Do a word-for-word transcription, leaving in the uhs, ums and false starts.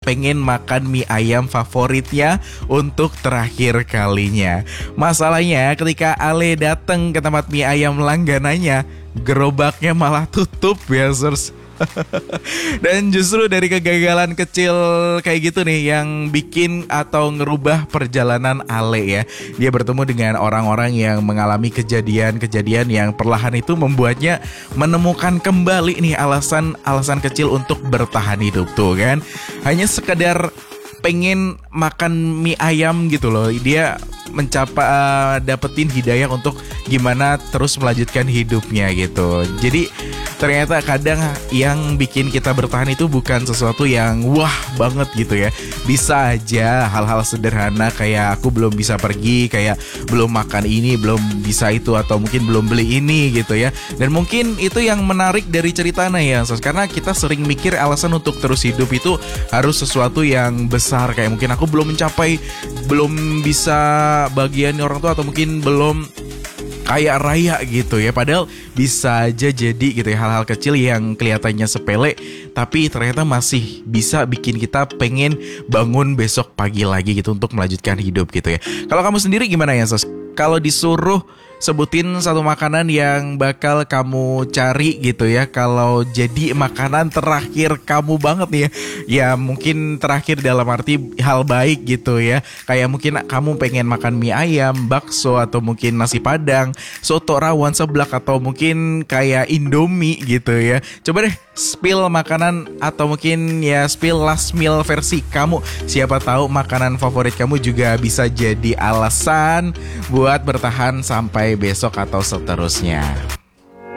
pengen makan mie ayam favoritnya untuk terakhir kalinya. Masalahnya ketika Ale datang ke tempat mie ayam langganannya, gerobaknya malah tutup ya, Sirs. Dan justru dari kegagalan kecil kayak gitu nih yang bikin atau ngerubah perjalanan Ale ya. Dia bertemu dengan orang-orang yang mengalami kejadian-kejadian yang perlahan itu membuatnya menemukan kembali nih alasan-alasan kecil untuk bertahan hidup tuh kan. Hanya sekedar pengen makan mie ayam gitu loh. Dia mencapai uh, dapetin hidayah untuk gimana terus melanjutkan hidupnya gitu. Jadi ternyata kadang yang bikin kita bertahan itu bukan sesuatu yang wah banget gitu ya. Bisa aja hal-hal sederhana kayak aku belum bisa pergi, kayak belum makan ini, belum bisa itu, atau mungkin belum beli ini gitu ya. Dan mungkin itu yang menarik dari ceritanya ya, Sos. Karena kita sering mikir alasan untuk terus hidup itu harus sesuatu yang besar. Kayak mungkin aku belum mencapai, belum bisa bagian orang tua, atau mungkin belum kaya raya gitu ya. Padahal bisa aja jadi gitu ya, hal-hal kecil yang kelihatannya sepele tapi ternyata masih bisa bikin kita pengen bangun besok pagi lagi gitu untuk melanjutkan hidup gitu ya. Kalau kamu sendiri gimana ya, Sos? Kalau disuruh sebutin satu makanan yang bakal kamu cari gitu ya, kalau jadi makanan terakhir kamu banget nih ya. Ya mungkin terakhir dalam arti hal baik gitu ya. Kayak mungkin kamu pengen makan mie ayam, bakso, atau mungkin nasi padang, soto rawon seblak, atau mungkin kayak Indomie gitu ya. Coba deh spill makanan, atau mungkin ya spill last meal versi kamu. Siapa tahu makanan favorit kamu juga bisa jadi alasan buat bertahan sampai besok atau seterusnya.